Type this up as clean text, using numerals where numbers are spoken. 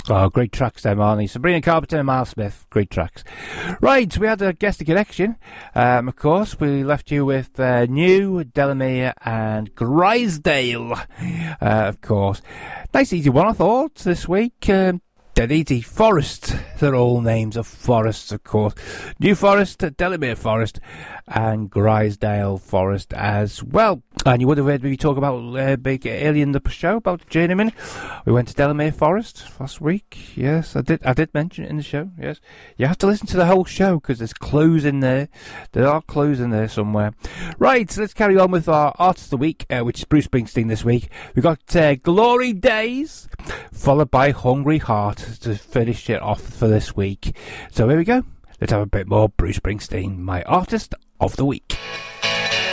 Oh, great tracks there, Marnie. Sabrina Carpenter and Miles Smith. Great tracks. Right, we had a guest connection. Of course, we left you with New, Delamere and Grisdale. Of course. Nice easy one, I thought, this week. Dead easy. Forest. They're all names of forests, of course. New Forest, Delamere Forest, and Grisdale Forest as well. And you would have heard me talk about big early in the show about Journeyman. We went to Delamere Forest last week. Yes, I did mention it in the show. Yes, you have to listen to the whole show because there's clues in there. There are clues in there somewhere. Right, so let's carry on with our Artist of the Week, which is Bruce Springsteen this week. We've got Glory Days, followed by Hungry Heart to finish it off for this week. So here we go. Let's have a bit more Bruce Springsteen, my Artist of the Week.